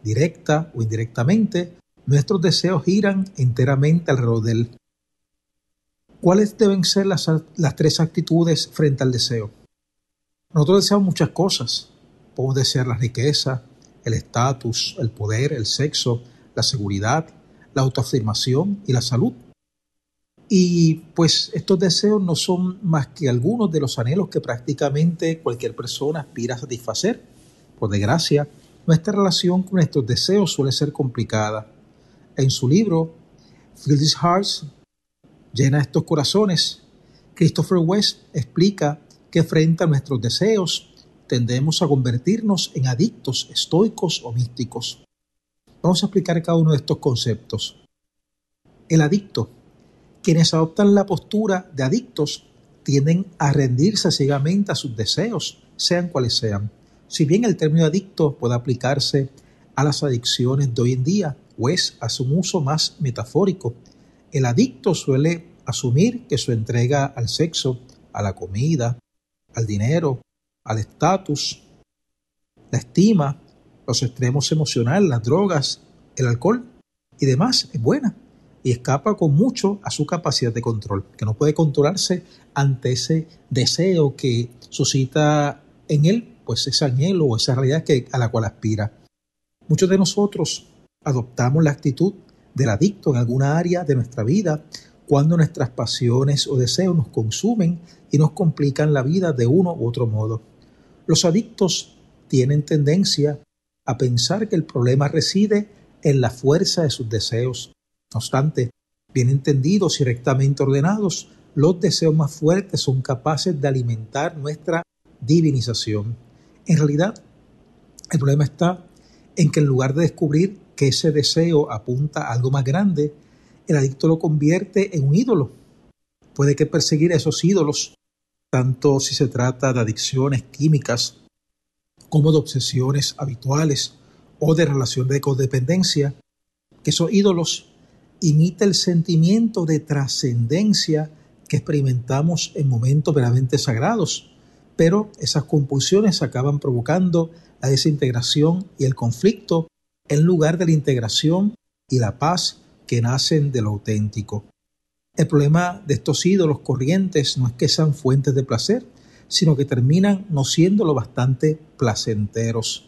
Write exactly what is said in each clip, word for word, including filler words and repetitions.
directa o indirectamente, nuestros deseos giran enteramente alrededor de él. ¿Cuáles deben ser las, las tres actitudes frente al deseo? Nosotros deseamos muchas cosas. Podemos desear la riqueza, el estatus, el poder, el sexo, la seguridad, la autoafirmación y la salud. Y pues estos deseos no son más que algunos de los anhelos que prácticamente cualquier persona aspira a satisfacer. Por desgracia, nuestra relación con estos deseos suele ser complicada. En su libro, Fill These Hearts, Llena estos corazones, Christopher West explica que frente a nuestros deseos tendemos a convertirnos en adictos estoicos o místicos. Vamos a explicar cada uno de estos conceptos. El adicto. Quienes adoptan la postura de adictos tienden a rendirse ciegamente a sus deseos, sean cuales sean. Si bien el término adicto puede aplicarse a las adicciones de hoy en día, o es a su uso más metafórico, el adicto suele asumir que su entrega al sexo, a la comida, al dinero, al estatus, la estima, los extremos emocionales, las drogas, el alcohol y demás es buena y escapa con mucho a su capacidad de control, que no puede controlarse ante ese deseo que suscita en él pues ese anhelo o esa realidad que, a la cual aspira. Muchos de nosotros adoptamos la actitud del adicto en alguna área de nuestra vida cuando nuestras pasiones o deseos nos consumen y nos complican la vida de uno u otro modo. Los adictos tienen tendencia a pensar que el problema reside en la fuerza de sus deseos. No obstante, bien entendidos y rectamente ordenados, los deseos más fuertes son capaces de alimentar nuestra divinización. En realidad, el problema está en que en lugar de descubrir que ese deseo apunta a algo más grande, el adicto lo convierte en un ídolo. Puede que perseguir a esos ídolos, tanto si se trata de adicciones químicas como de obsesiones habituales o de relación de codependencia, que esos ídolos imita el sentimiento de trascendencia que experimentamos en momentos verdaderamente sagrados, pero esas compulsiones acaban provocando la desintegración y el conflicto en lugar de la integración y la paz que nacen de lo auténtico. El problema de estos ídolos corrientes no es que sean fuentes de placer, sino que terminan no siendo lo bastante placenteros.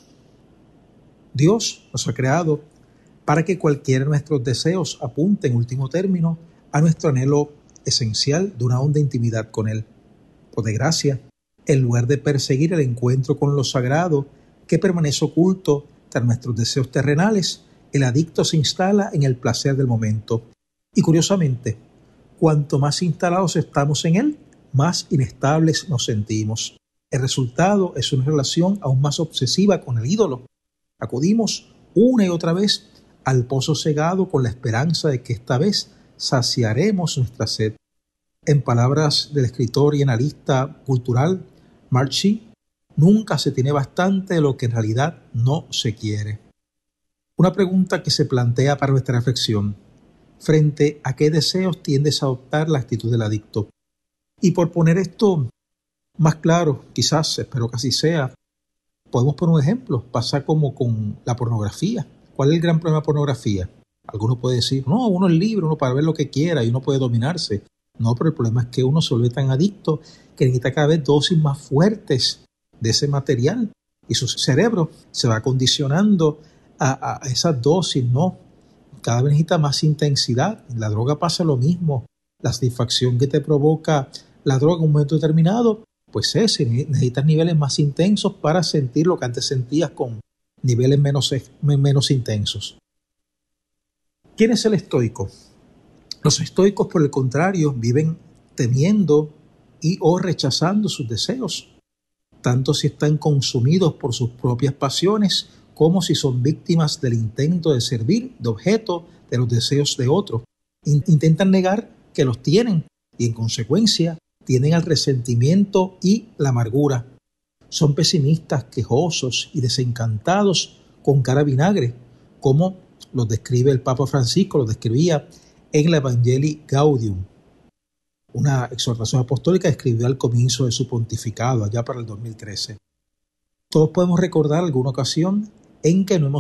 Dios nos ha creado para que cualquiera de nuestros deseos apunte en último término a nuestro anhelo esencial de una honda intimidad con Él. Por desgracia, en lugar de perseguir el encuentro con lo sagrado que permanece oculto tras nuestros deseos terrenales, el adicto se instala en el placer del momento. Y curiosamente, cuanto más instalados estamos en él, más inestables nos sentimos. El resultado es una relación aún más obsesiva con el ídolo. Acudimos una y otra vez al pozo cegado con la esperanza de que esta vez saciaremos nuestra sed. En palabras del escritor y analista cultural Mark Shee, nunca se tiene bastante de lo que en realidad no se quiere. Una pregunta que se plantea para nuestra reflexión: ¿frente a qué deseos tiendes a adoptar la actitud del adicto? Y por poner esto más claro, quizás, espero que así sea, podemos poner un ejemplo. Pasa como con la pornografía. ¿Cuál es el gran problema de la pornografía? Alguno puede decir, no, uno es libre, uno para ver lo que quiera y uno puede dominarse. No, pero el problema es que uno se vuelve tan adicto que necesita cada vez dosis más fuertes de ese material y su cerebro se va condicionando a, a esas dosis, ¿no? Cada vez necesita más intensidad. En la droga pasa lo mismo. La satisfacción que te provoca la droga en un momento determinado, pues es, necesitas niveles más intensos para sentir lo que antes sentías con niveles menos, menos intensos. ¿Quién es el estoico? Los estoicos, por el contrario, viven temiendo y o rechazando sus deseos, tanto si están consumidos por sus propias pasiones como si son víctimas del intento de servir de objeto de los deseos de otros. Intentan negar que los tienen y, en consecuencia, tienden al resentimiento y la amargura. Son pesimistas, quejosos y desencantados con cara a vinagre, como los describe el Papa Francisco, los describía en la Evangelii Gaudium, una exhortación apostólica que escribió al comienzo de su pontificado, allá para el dos mil trece. Todos podemos recordar alguna ocasión en que no hemos